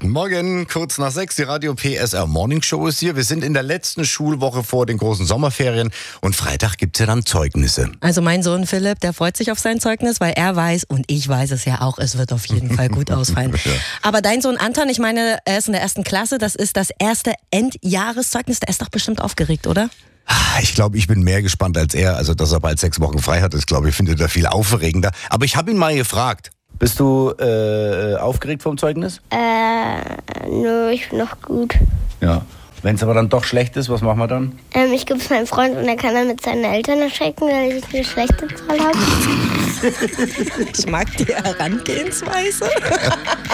Guten Morgen, kurz nach 6, die Radio PSR Morning Show ist hier. Wir sind in der letzten Schulwoche vor den großen Sommerferien und Freitag gibt's ja dann Zeugnisse. Also mein Sohn Philipp, der freut sich auf sein Zeugnis, weil er weiß und ich weiß es ja auch, es wird auf jeden Fall gut ausfallen. Ja. Aber dein Sohn Anton, ich meine, er ist in der 1. Klasse, das ist das erste Endjahreszeugnis, der ist doch bestimmt aufgeregt, oder? Ich glaube, ich bin mehr gespannt als er. Also, dass er bald 6 Wochen frei hat, ist, glaube ich, findet er viel aufregender. Aber ich habe ihn mal gefragt. Bist du aufgeregt vom Zeugnis? Nö, ich bin noch gut. Ja. Wenn es aber dann doch schlecht ist, was machen wir dann? Ich gebe es meinem Freund und er kann dann mit seinen Eltern erschrecken, weil ich eine schlechte Zahl habe. Ich mag die Herangehensweise.